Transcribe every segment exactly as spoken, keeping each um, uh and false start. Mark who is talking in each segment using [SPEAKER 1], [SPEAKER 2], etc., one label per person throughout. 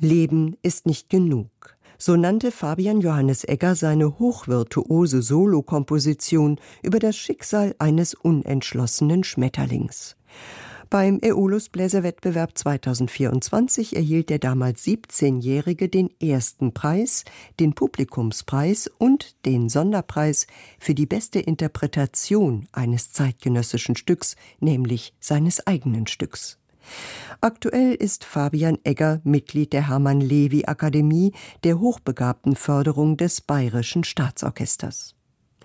[SPEAKER 1] Leben ist nicht genug. So nannte Fabian Johannes Egger seine hochvirtuose Solokomposition über das Schicksal eines unentschlossenen Schmetterlings. Beim Äolus-Bläserwettbewerb zweitausendvierundzwanzig erhielt der damals siebzehnjährige den ersten Preis, den Publikumspreis und den Sonderpreis für die beste Interpretation eines zeitgenössischen Stücks, nämlich seines eigenen Stücks. Aktuell ist Fabian Egger Mitglied der Hermann-Levi-Akademie, der Hochbegabtenförderung des Bayerischen Staatsorchesters.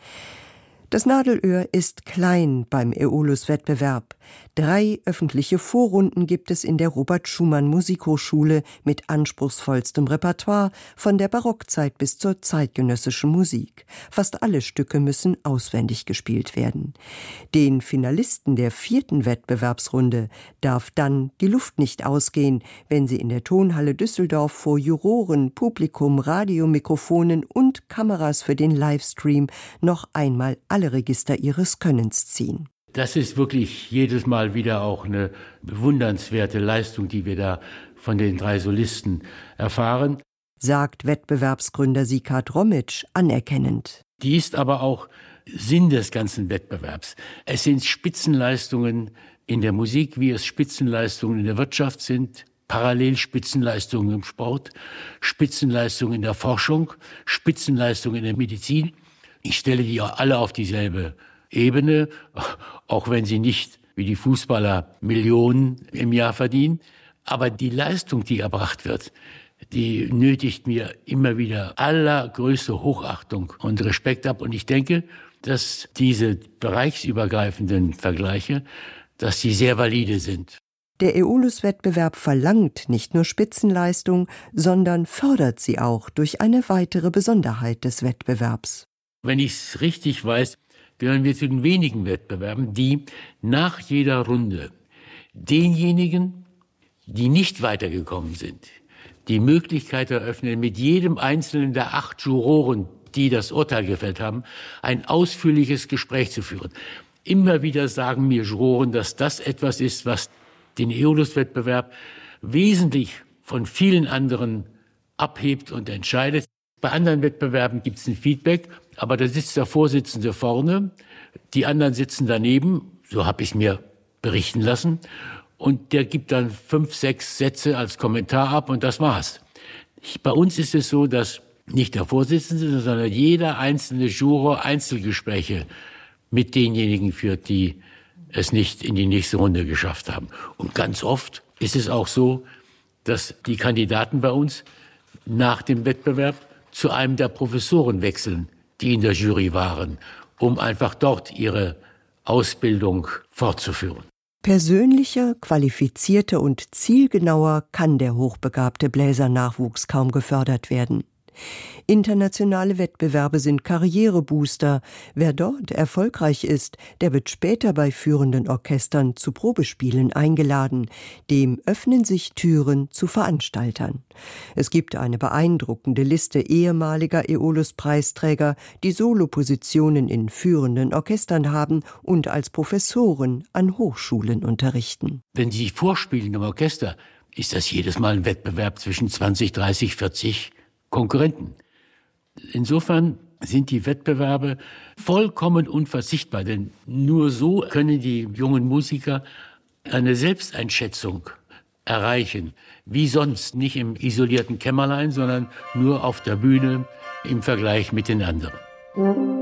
[SPEAKER 1] Das Nadelöhr ist klein beim Äolus-Wettbewerb. Drei öffentliche Vorrunden gibt es in der Robert-Schumann-Musikhochschule mit anspruchsvollstem Repertoire von der Barockzeit bis zur zeitgenössischen Musik. Fast alle Stücke müssen auswendig gespielt werden. Den Finalisten der vierten Wettbewerbsrunde darf dann die Luft nicht ausgehen, wenn sie in der Tonhalle Düsseldorf vor Juroren, Publikum, Radiomikrofonen und Kameras für den Livestream noch einmal alle Register ihres Könnens ziehen.
[SPEAKER 2] Das ist wirklich jedes Mal wieder auch eine bewundernswerte Leistung, die wir da von den drei Solisten erfahren,
[SPEAKER 1] sagt Wettbewerbsgründer Sikard Romitsch anerkennend.
[SPEAKER 2] Die ist aber auch Sinn des ganzen Wettbewerbs. Es sind Spitzenleistungen in der Musik, wie es Spitzenleistungen in der Wirtschaft sind, parallel Spitzenleistungen im Sport, Spitzenleistungen in der Forschung, Spitzenleistungen in der Medizin. Ich stelle die alle auf dieselbe Ebene, auch wenn sie nicht wie die Fußballer Millionen im Jahr verdienen. Aber die Leistung, die erbracht wird, die nötigt mir immer wieder allergrößte Hochachtung und Respekt ab. Und ich denke, dass diese bereichsübergreifenden Vergleiche, dass die sehr valide sind.
[SPEAKER 1] Der Äolus-Wettbewerb verlangt nicht nur Spitzenleistung, sondern fördert sie auch durch eine weitere Besonderheit des Wettbewerbs.
[SPEAKER 2] Wenn ich es richtig weiß, gehören wir zu den wenigen Wettbewerben, die nach jeder Runde denjenigen, die nicht weitergekommen sind, die Möglichkeit eröffnen, mit jedem einzelnen der acht Juroren, die das Urteil gefällt haben, ein ausführliches Gespräch zu führen. Immer wieder sagen mir Juroren, dass das etwas ist, was den Äolus-Wettbewerb wesentlich von vielen anderen abhebt und entscheidet. Bei anderen Wettbewerben gibt es ein Feedback, aber da sitzt der Vorsitzende vorne, die anderen sitzen daneben, so habe ich es mir berichten lassen, und der gibt dann fünf, sechs Sätze als Kommentar ab und das war's. Bei uns ist es so, dass nicht der Vorsitzende, sondern jeder einzelne Juror Einzelgespräche mit denjenigen führt, die es nicht in die nächste Runde geschafft haben. Und ganz oft ist es auch so, dass die Kandidaten bei uns nach dem Wettbewerb zu einem der Professoren wechseln, die in der Jury waren, um einfach dort ihre Ausbildung fortzuführen.
[SPEAKER 1] Persönlicher, qualifizierter und zielgenauer kann der hochbegabte Bläsernachwuchs kaum gefördert werden. Internationale Wettbewerbe sind Karrierebooster. Wer dort erfolgreich ist, der wird später bei führenden Orchestern zu Probespielen eingeladen. Dem öffnen sich Türen zu Veranstaltern. Es gibt eine beeindruckende Liste ehemaliger Äolus-Preisträger, die Solopositionen in führenden Orchestern haben und als Professoren an Hochschulen unterrichten.
[SPEAKER 2] Wenn Sie vorspielen im Orchester, ist das jedes Mal ein Wettbewerb zwischen zwanzig, dreißig, vierzig Konkurrenten. Insofern sind die Wettbewerbe vollkommen unverzichtbar, denn nur so können die jungen Musiker eine Selbsteinschätzung erreichen, wie sonst, nicht im isolierten Kämmerlein, sondern nur auf der Bühne im Vergleich mit den anderen.